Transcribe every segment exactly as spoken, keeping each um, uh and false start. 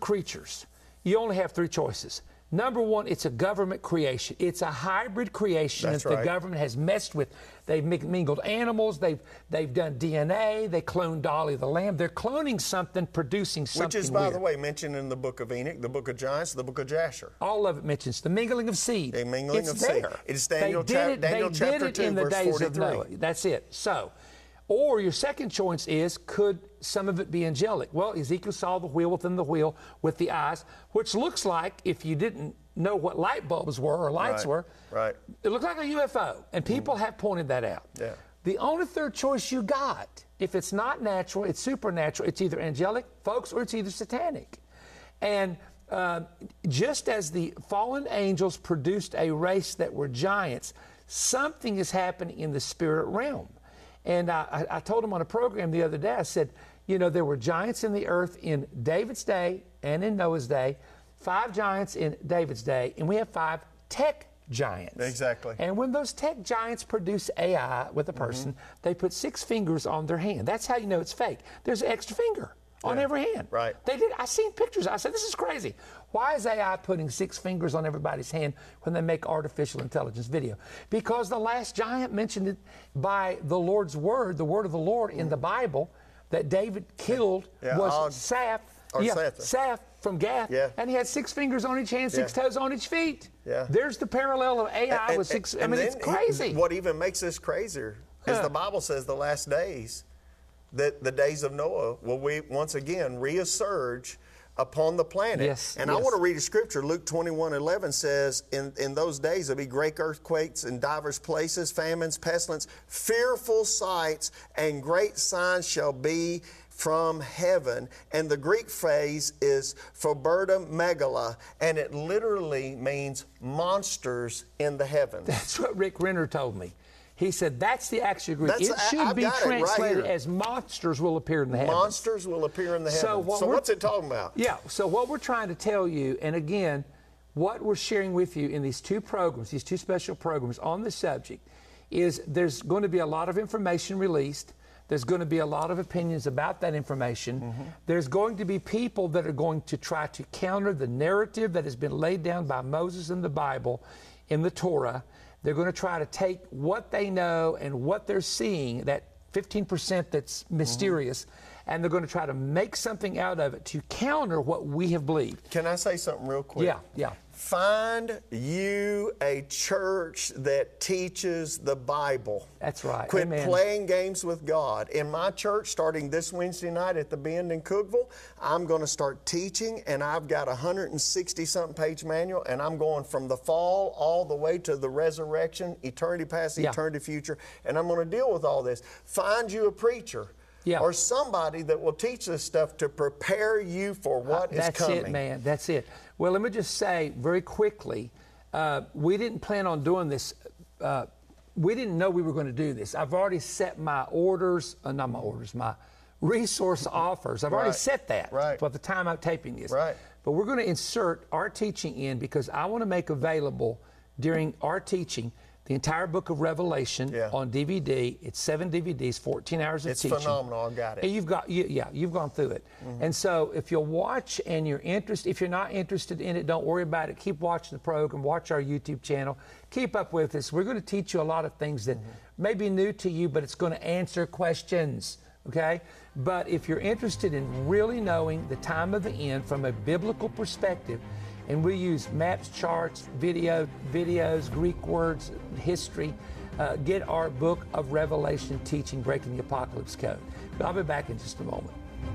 creatures, you only have three choices. Number one, it's a government creation. It's a hybrid creation That's that right. the government has messed with. They've mingled animals. They've they've done D N A. They cloned Dolly the lamb. They're cloning something, producing something Which is, by weird. the way, mentioned in the book of Enoch, the book of Giants, the book of Jasher. All of it mentions the mingling of seed. The mingling it's of seed. there. It's Daniel, they chap- did it, Daniel they chapter did it two, in the verse days forty-three. of Noah. That's it. So, or your second choice is, could some of it be angelic? Well, Ezekiel saw the wheel within the wheel with the eyes, which looks like, if you didn't know what light bulbs were or lights Right, were, right. it looked like a U F O, and people mm. have pointed that out. Yeah. The only third choice you got, if it's not natural, it's supernatural, it's either angelic, folks, or it's either satanic. And uh, just as the fallen angels produced a race that were giants, something is happening in the spirit realm. And I, I told him on a program the other day, I said, you know, there were giants in the earth in David's day and in Noah's day, five giants in David's day, and we have five tech giants. Exactly. And when those tech giants produce A I with a person, mm-hmm. they put six fingers on their hand. That's how you know it's fake. There's an extra finger on yeah. every hand. Right. They did. I seen pictures. I said, this is crazy. Why is A I putting six fingers on everybody's hand when they make artificial intelligence video? Because the last giant mentioned it by the Lord's word, the word of the Lord mm-hmm. in the Bible that David killed yeah, was Og, Saph. Or yeah, Saph. Saph from Gath. Yeah. And he had six fingers on each hand, six yeah. toes on each feet. Yeah. There's the parallel of A I and, with six. And, I mean, and it's crazy. He, what even makes this crazier is huh. the Bible says the last days, that the days of Noah will we once again resurge upon the planet. Yes, and yes. I want to read a scripture. Luke twenty-one eleven says, in, in those days there'll be great earthquakes in divers places, famines, pestilence, fearful sights, and great signs shall be from heaven. And the Greek phrase is phoberta megala, and it literally means monsters in the heavens. That's what Rick Renner told me. He said that's the actual Greek. That's, it should I've be got it right translated here. as monsters will appear in the heavens. Monsters will appear in the heavens. So, what so we're- what's it talking about? Yeah, so what we're trying to tell you, and again, what we're sharing with you in these two programs, these two special programs on the subject, is there's going to be a lot of information released. There's going to be a lot of opinions about that information. Mm-hmm. There's going to be people that are going to try to counter the narrative that has been laid down by Moses in the Bible, in the Torah. They're going to try to take what they know and what they're seeing, that fifteen percent that's mysterious, mm-hmm. and they're going to try to make something out of it to counter what we have believed. Can I say something real quick? Yeah, yeah. Find you a church that teaches the Bible. That's right. Quit Amen. playing games with God. In my church, starting this Wednesday night at the Bend in Cookeville, I'm going to start teaching, and I've got a one hundred sixty something page manual, and I'm going from the fall all the way to the resurrection, eternity past, Yeah. eternity future, and I'm going to deal with all this. Find you a preacher. Yeah. Or somebody that will teach this stuff to prepare you for what uh, is that's coming. That's it, man. That's it. Well, let me just say very quickly, uh, we didn't plan on doing this. Uh, we didn't know we were going to do this. I've already set my orders, uh, not my orders, my resource offers. I've Right. already set that Right. by the time I'm taping this. Right. But we're going to insert our teaching in because I want to make available during our teaching the entire book of Revelation Yeah. on D V D. It's seven D V Ds, fourteen hours of It's teaching. phenomenal. I got it. And you've got, you, yeah, you've gone through it. Mm-hmm. And so if you'll watch and you're interested, if you're not interested in it, don't worry about it. Keep watching the program, watch our YouTube channel, keep up with us. We're going to teach you a lot of things that mm-hmm. may be new to you, but it's going to answer questions, okay? But if you're interested in really knowing the time of the end from a biblical perspective, and we use maps, charts, video, videos, Greek words, history. Uh, get our book of Revelation teaching, Breaking the Apocalypse Code. But I'll be back in just a moment.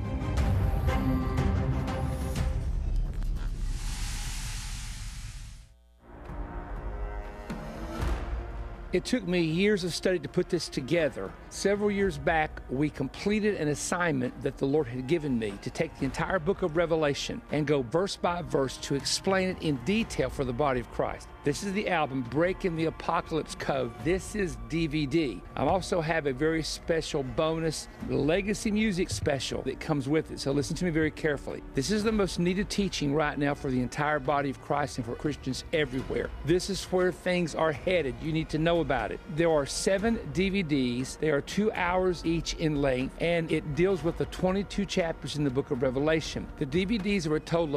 It took me years of study to put this together. Several years back, we completed an assignment that the Lord had given me to take the entire book of Revelation and go verse by verse to explain it in detail for the body of Christ. This is the album, Breaking the Apocalypse Code. This is D V D. I also have a very special bonus legacy music special that comes with it, so listen to me very carefully. This is the most needed teaching right now for the entire body of Christ and for Christians everywhere. This is where things are headed. You need to know about it. There are seven D V Ds. They are two hours each in length, and it deals with the twenty-two chapters in the book of Revelation. The D V Ds are a total of